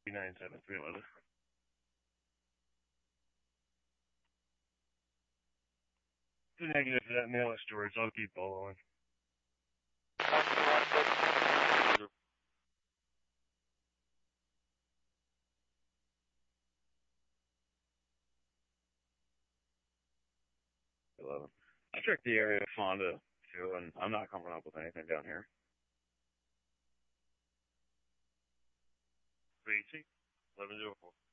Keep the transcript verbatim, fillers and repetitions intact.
nine seven three eleven. The negative for that mail storage. I'll keep following. eleven. I checked the area of Fonda too, and I'm not coming up with anything down here. three eighteen eleven zero four.